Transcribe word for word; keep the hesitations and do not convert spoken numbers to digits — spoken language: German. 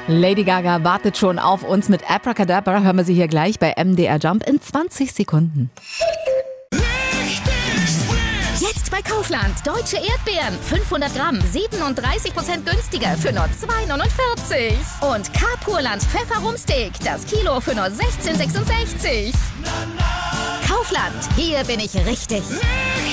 Lady Gaga wartet schon auf uns mit Abracadabra. Hören wir sie hier gleich bei M D R Jump in zwanzig Sekunden. Jetzt bei Kaufland. Deutsche Erdbeeren. fünfhundert Gramm. siebenunddreißig Prozent günstiger für nur zwei neunundvierzig. Und K-Purland Pfefferumsteak. Das Kilo für nur sechzehn sechsundsechzig. Kaufland. Hier bin ich richtig.